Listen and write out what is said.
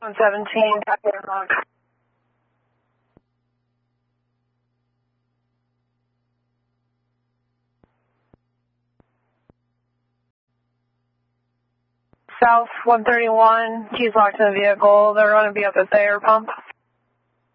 117, copy and log. South 131, keys locked in the vehicle. They're going to be up at the air pump.